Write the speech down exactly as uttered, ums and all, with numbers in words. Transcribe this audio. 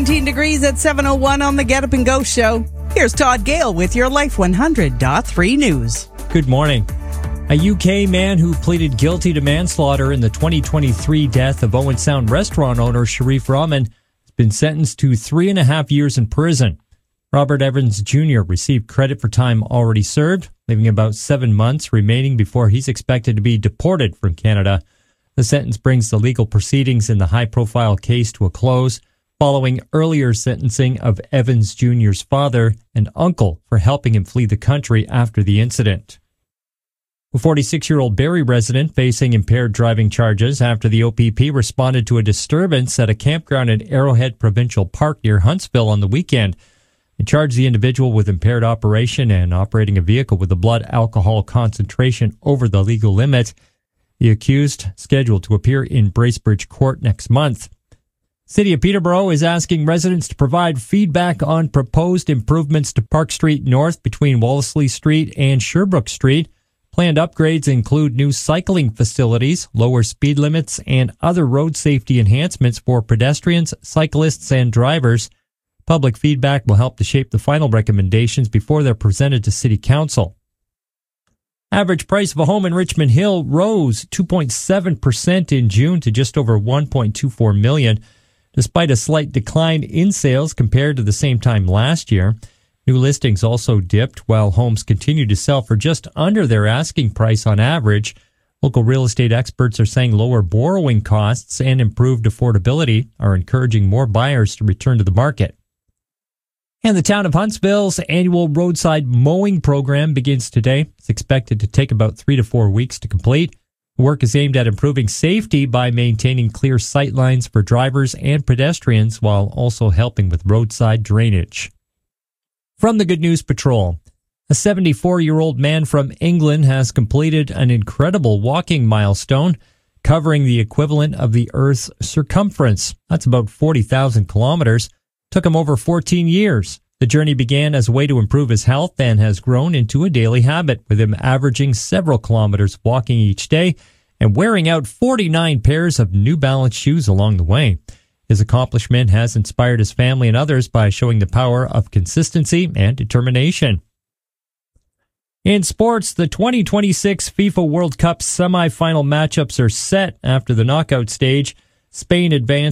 seventeen degrees at seven oh one on the Get Up and Go show. Here's Todd Gale with your Life one hundred point three news. Good morning. A U K man who pleaded guilty to manslaughter in the twenty twenty-three death of Owen Sound restaurant owner Sharif Rahman has been sentenced to three and a half years in prison. Robert Evans Junior received credit for time already served, leaving about seven months remaining before he's expected to be deported from Canada. The sentence brings the legal proceedings in the high-profile case to a close, following earlier sentencing of Evans Junior's father and uncle for helping him flee the country after the incident. A forty-six-year-old Barrie resident facing impaired driving charges after the O P P responded to a disturbance at a campground at Arrowhead Provincial Park near Huntsville on the weekend. They charged the individual with impaired operation and operating a vehicle with a blood alcohol concentration over the legal limit. The accused scheduled to appear in Bracebridge Court next month. City of Peterborough is asking residents to provide feedback on proposed improvements to Park Street North between Wolseley Street and Sherbrooke Street. Planned upgrades include new cycling facilities, lower speed limits, and other road safety enhancements for pedestrians, cyclists, and drivers. Public feedback will help to shape the final recommendations before they're presented to City Council. Average price of a home in Richmond Hill rose two point seven percent in June to just over one point two four million dollars, despite a slight decline in sales compared to the same time last year. New listings also dipped while homes continue to sell for just under their asking price on average. Local real estate experts are saying lower borrowing costs and improved affordability are encouraging more buyers to return to the market. And the town of Huntsville's annual roadside mowing program begins today. It's expected to take about three to four weeks to complete. The work is aimed at improving safety by maintaining clear sight lines for drivers and pedestrians while also helping with roadside drainage. From the Good News Patrol, a seventy-four-year-old man from England has completed an incredible walking milestone, covering the equivalent of the Earth's circumference. That's about forty thousand kilometers. Took him over fourteen years. The journey began as a way to improve his health and has grown into a daily habit, with him averaging several kilometers walking each day and wearing out forty-nine pairs of New Balance shoes along the way. His accomplishment has inspired his family and others by showing the power of consistency and determination. In sports, the twenty twenty-six FIFA World Cup semifinal matchups are set after the knockout stage. Spain advanced